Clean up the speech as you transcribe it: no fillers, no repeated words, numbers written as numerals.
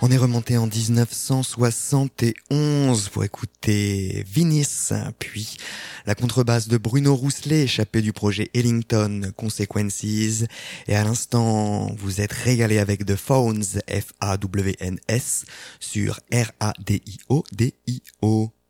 On est remonté en 1971 pour écouter Vinis, puis la contrebasse de Bruno Rousselet échappée du projet Ellington Consequences, et à l'instant vous êtes régalé avec The Fawns, Fawns, sur Radio-Dio.